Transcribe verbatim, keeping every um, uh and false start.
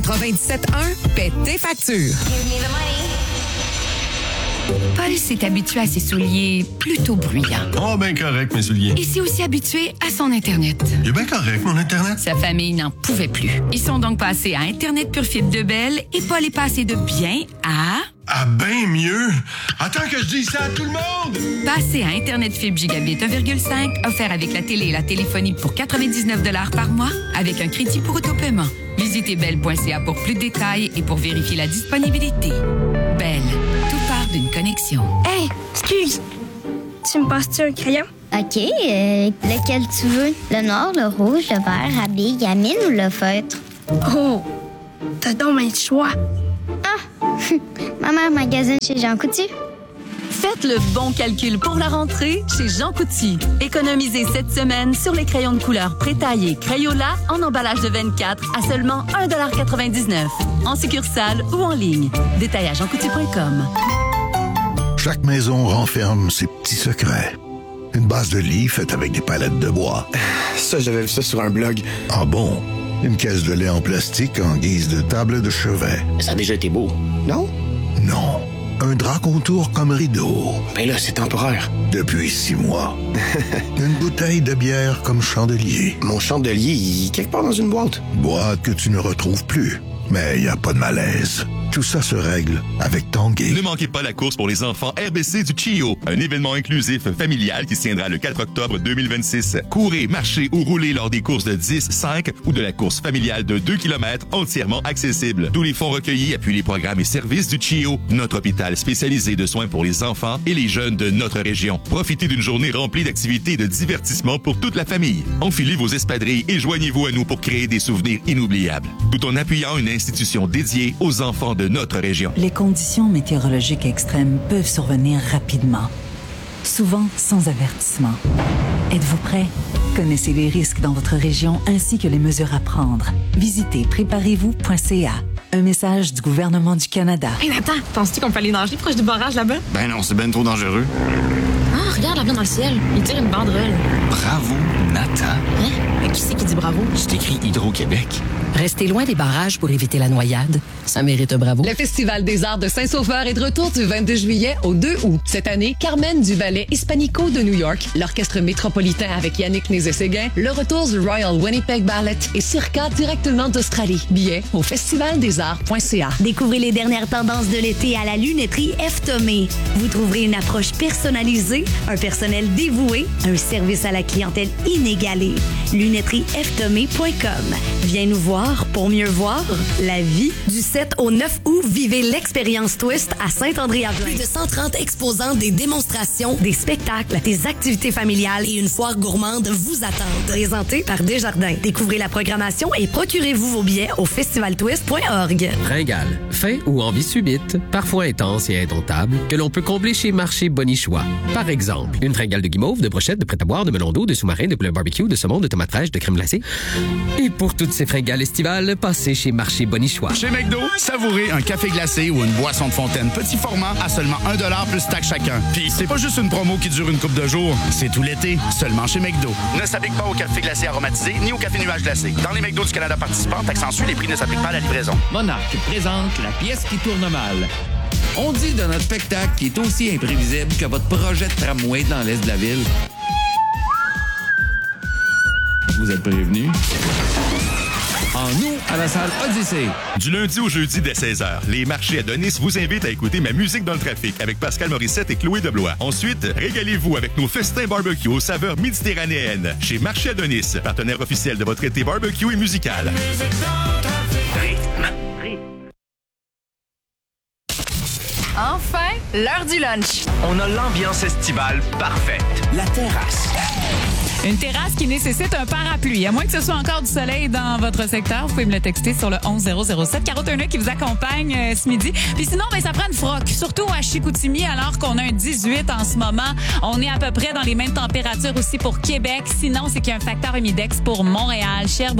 quatre-vingt-dix-sept un, paie tes factures. Paul s'est habitué à ses souliers plutôt bruyants. Oh, ben correct, mes souliers. Il s'est aussi habitué à son Internet. Il est bien correct, mon Internet. Sa famille n'en pouvait plus. Ils sont donc passés à Internet pure fibre de Bell et Paul est passé de bien à... Ah, ben mieux! Attends que je dise ça à tout le monde! Passé à Internet fibre gigabit un virgule cinq, offert avec la télé et la téléphonie pour quatre-vingt-dix-neuf dollars par mois, avec un crédit pour autopaiement. Visitez bell point c a pour plus de détails et pour vérifier la disponibilité. Bell, tout part d'une connexion. Hey, excuse! Tu me passes-tu un crayon? OK, euh, lequel tu veux? Le noir, le rouge, le vert, la bille, gamine ou le feutre? Oh, t'as donc un choix. Ah, ma mère magasine chez Jean Coutu. Faites le bon calcul pour la rentrée chez Jean Coutu. Économisez cette semaine sur les crayons de couleur prétaillés Crayola en emballage de vingt-quatre à seulement un virgule quatre-vingt-dix-neuf. En succursale ou en ligne. Détail à jean coutu point com. Chaque maison renferme ses petits secrets. Une base de lit faite avec des palettes de bois. Ça, j'avais vu ça sur un blog. Ah bon? Une caisse de lait en plastique en guise de table de chevet. Ça a déjà été beau, non? Non. Un drap contour comme rideau. Ben là, c'est temporaire. Depuis six mois. Une bouteille de bière comme chandelier. Mon chandelier, il est quelque part dans une boîte. Boîte que tu ne retrouves plus. Mais il n'y a pas de malaise. Tout ça se règle avec Tanguay. Ne manquez pas la course pour les enfants R B C du Chio, un événement inclusif familial qui se tiendra le quatre octobre deux mille vingt-six. Courez, marchez ou roulez lors des courses de dix, cinq ou de la course familiale de deux kilomètres entièrement accessible. Tous les fonds recueillis appuient les programmes et services du Chio, notre hôpital spécialisé de soins pour les enfants et les jeunes de notre région. Profitez d'une journée remplie d'activités et de divertissements pour toute la famille. Enfilez vos espadrilles et joignez-vous à nous pour créer des souvenirs inoubliables, tout en appuyant une institution dédiée aux enfants de notre région. Les conditions météorologiques extrêmes peuvent survenir rapidement, souvent sans avertissement. Êtes-vous prêt? Connaissez les risques dans votre région ainsi que les mesures à prendre. Visitez préparez vous point c a. Un message du gouvernement du Canada. Hé, hey, attends, penses-tu qu'on peut aller nager proche du barrage là-bas? Ben non, c'est ben trop dangereux. Ah, regarde l'avion dans le ciel. Il tire une banderole. Bravo, Nathan. Hein? Mais qui c'est qui dit bravo? C'est écrit Hydro-Québec. Restez loin des barrages pour éviter la noyade. Ça mérite un bravo. Le Festival des arts de Saint-Sauveur est de retour du vingt-deux juillet au deux août. Cette année, Carmen du Ballet Hispanico de New York, l'Orchestre métropolitain avec Yannick Nézet-Séguin, le retour du Royal Winnipeg Ballet et Circa directement d'Australie. Billets au festival des arts point c a. Découvrez les dernières tendances de l'été à la lunetterie F. Thomé. Vous trouverez une approche personnalisée, un personnel dévoué, un service à la clientèle inégalé. lunetterie f thomé point com. Viens nous voir pour mieux voir la vie. Du sept au neuf août, vivez l'expérience Twist à Saint-André-à-Plain. Plus de cent trente exposants, des démonstrations, des spectacles, des activités familiales et une foire gourmande vous attendent. Présenté par Desjardins. Découvrez la programmation et procurez-vous vos billets au festival twist point org. Fringale, faim ou envie subite, parfois intense et indomptable, que l'on peut combler chez Marché Bonichois. Par exemple, une fringale de guimauve, de brochettes, de prêt-à-boire, de melon d'eau, de sous-marin, de poulet barbecue, de saumon, de tomates fraîches, de crème glacée. Et pour toutes ces fringales estivales, passez chez Marché Bonichois. Chez McDo, savourez un café glacé ou une boisson de fontaine petit format à seulement un dollar plus taxe chacun. Puis c'est pas juste une promo qui dure une couple de jours, c'est tout l'été, seulement chez McDo. Ne s'applique pas au café glacé aromatisé ni au café nuage glacé. Dans les McDo du Canada participants, taxe en sus, les prix ne s'appliquent pas à la livraison. Monarque présente la pièce qui tourne mal. On dit de notre spectacle qui est aussi imprévisible que votre projet de tramway dans l'est de la ville. Vous êtes prévenus? En nous, à la salle Odyssée. Du lundi au jeudi dès seize heures, les marchés Adonis vous invitent à écouter Ma musique dans le trafic avec Pascal Morissette et Chloé Deblois. Ensuite, régalez-vous avec nos festins barbecue aux saveurs méditerranéennes chez Marché Adonis, partenaire officiel de votre été barbecue et musical. Enfin, l'heure du lunch. On a l'ambiance estivale parfaite. La terrasse. Une terrasse qui nécessite un parapluie. À moins que ce soit encore du soleil dans votre secteur, vous pouvez me le texter sur le onze zéro zéro sept. Caro Turner qui vous accompagne euh, ce midi. Puis sinon, ben, ça prend une froc. Surtout à Chicoutimi, alors qu'on a un dix-huit en ce moment. On est à peu près dans les mêmes températures aussi pour Québec. Sinon, c'est qu'il y a un facteur humidex pour Montréal, Sherbrooke.